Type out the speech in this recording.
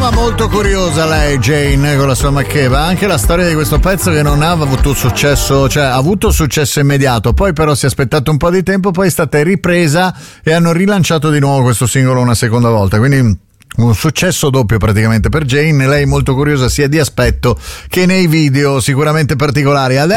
ma molto curiosa lei, Jane, con la sua Makeba. Anche la storia di questo pezzo che non ha avuto successo, cioè ha avuto successo immediato, poi però si è aspettato un po' di tempo, poi è stata ripresa e hanno rilanciato di nuovo questo singolo una seconda volta, quindi un successo doppio praticamente per Jane. Lei molto curiosa sia di aspetto che nei video sicuramente particolari.